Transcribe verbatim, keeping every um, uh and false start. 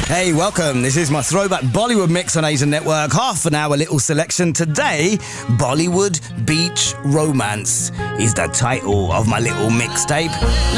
Hey, welcome. This is my throwback Bollywood mix on Asian Network. Half an hour little selection today. Bollywood Beach Romance is the title of my little mixtape.